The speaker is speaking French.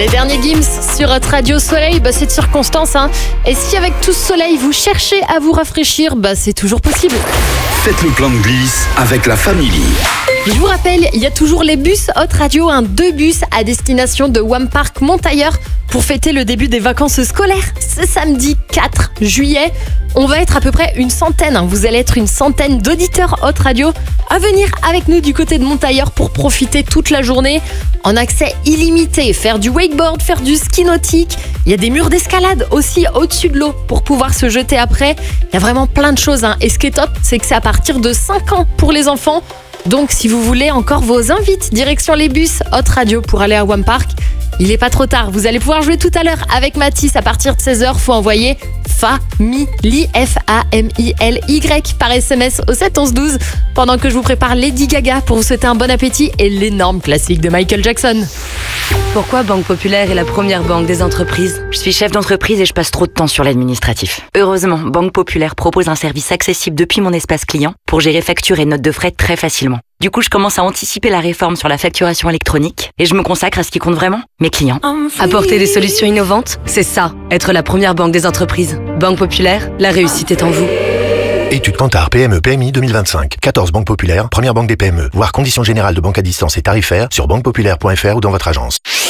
Les derniers Gims sur Hot Radio Soleil, c'est de circonstance. Et si avec tout ce soleil, vous cherchez à vous rafraîchir, c'est toujours possible. Faites le plein de glisse avec la Family. Je vous rappelle, il y a toujours les bus Hot Radio, 2 bus à destination de Wampark Montailleur pour fêter le début des vacances scolaires. Ce samedi 4 juillet, on va être à peu près une centaine. Vous allez être une centaine d'auditeurs Hot Radio à venir avec nous du côté de Montailleur pour profiter toute la journée en accès illimité, faire du wakeboard, faire du ski nautique. Il y a des murs d'escalade aussi au-dessus de l'eau pour pouvoir se jeter après. Il y a vraiment plein de choses. Et ce qui est top, c'est que c'est à partir de 5 ans pour les enfants. Donc si vous voulez encore vos invites, direction les bus Hot Radio pour aller à Wampark. Il n'est pas trop tard, vous allez pouvoir jouer tout à l'heure avec Mathis à partir de 16h. Faut envoyer FAMILY, F-A-M-I-L-Y par SMS au 7 11 12 pendant que je vous prépare Lady Gaga pour vous souhaiter un bon appétit et l'énorme classique de Michael Jackson. Pourquoi Banque Populaire est la première banque des entreprises ? Je suis chef d'entreprise et je passe trop de temps sur l'administratif. Heureusement, Banque Populaire propose un service accessible depuis mon espace client pour gérer factures et notes de frais très facilement. Du coup, je commence à anticiper la réforme sur la facturation électronique et je me consacre à ce qui compte vraiment, mes clients. Apporter des solutions innovantes, c'est ça, être la première banque des entreprises. Banque Populaire, la réussite est en vous. Étude Kantar PME PMI 2025. 14 banques populaires, première banque des PME. Voir conditions générales de banque à distance et tarifaires sur banquepopulaire.fr ou dans votre agence.